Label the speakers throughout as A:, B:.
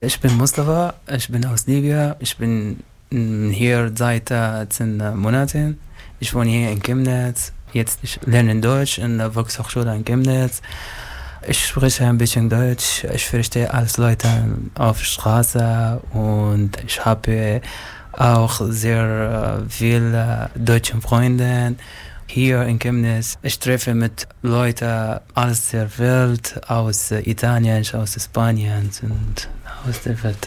A: Ich bin Mustafa, ich bin aus Libyen. Ich bin hier seit 10 Monaten. Ich wohne hier in Chemnitz. Jetzt ich lerne Deutsch in der Volkshochschule in Chemnitz. Ich spreche ein bisschen Deutsch. Ich verstehe alles Leute auf der Straße und ich habe auch sehr viele deutsche Freunde hier in Chemnitz. Ich treffe mit Leuten aus der Welt, aus Italien, aus Spanien und aus der Welt.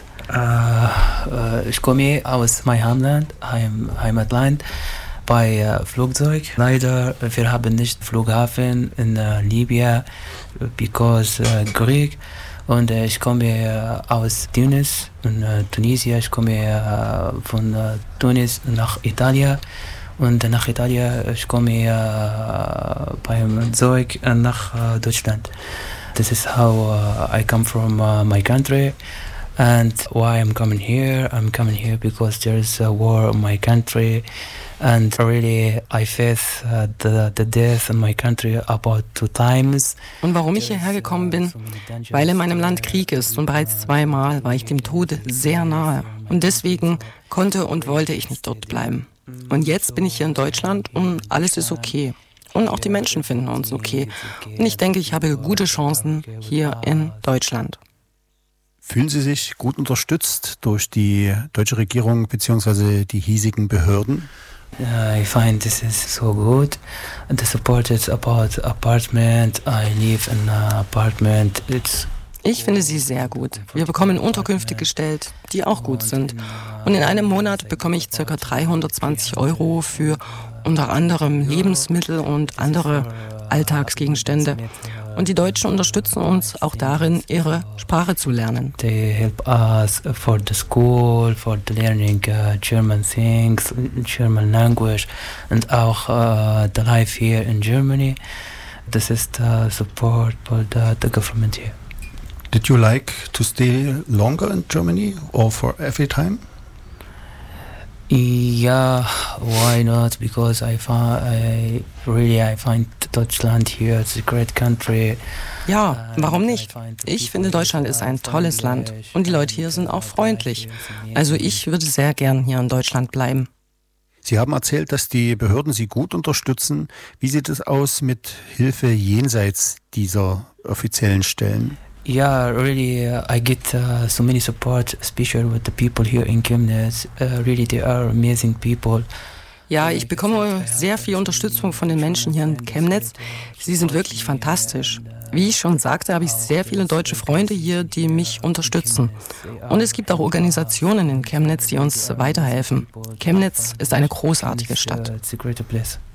A: Ich komme aus meinem Heimatland, bei Flugzeug. Leider, wir haben nicht Flughafen in Libyen, because Krieg. Und ich komme aus Tunis, in Tunesien. Ich komme von Tunis nach Italien. Und nach Italien, ich komme beim Zeug nach Deutschland. This is how I come from my country. And why I'm coming here because there's a war in my country. And really, I face the death in my country about 2 times.
B: Und warum ich hierher gekommen bin? Weil in meinem Land Krieg ist und bereits 2-mal war ich dem Tod sehr nahe. Und deswegen konnte und wollte ich nicht dort bleiben. Und jetzt bin ich hier in Deutschland und alles ist okay. Und auch die Menschen finden uns okay. Und ich denke, ich habe gute Chancen hier in Deutschland.
C: Fühlen Sie sich gut unterstützt durch die deutsche Regierung bzw. die hiesigen Behörden?
A: I find this is so good. The support is about apartment. I live in an apartment.
B: Ich finde sie sehr gut. Wir bekommen Unterkünfte gestellt, die auch gut sind. Und in einem Monat bekomme ich ca. 320 € für unter anderem Lebensmittel und andere Alltagsgegenstände. Und die Deutschen unterstützen uns auch darin, ihre Sprache zu lernen.
A: They help us for the school, for the learning German things, German language, and auch the life here in Germany. This is the support for the government here.
C: Did you like to stay longer in Germany or for every time?
A: Yeah, why not? Because I find Deutschland here it's a great country.
B: Ja, warum nicht? Ich finde, Deutschland ist ein tolles Land und die Leute hier sind auch freundlich. Also ich würde sehr gern hier in Deutschland bleiben.
C: Sie haben erzählt, dass die Behörden Sie gut unterstützen. Wie sieht es aus mit Hilfe jenseits dieser offiziellen Stellen?
A: Yeah, really, I get so many support, especially with the people here in Chemnitz. Really, they are amazing people.
B: Ja, ich bekomme sehr viel Unterstützung von den Menschen hier in Chemnitz. Sie sind wirklich fantastisch. Wie ich schon sagte, habe ich sehr viele deutsche Freunde hier, die mich unterstützen. Und es gibt auch Organisationen in Chemnitz, die uns weiterhelfen. Chemnitz ist eine großartige Stadt.
A: It's a great place.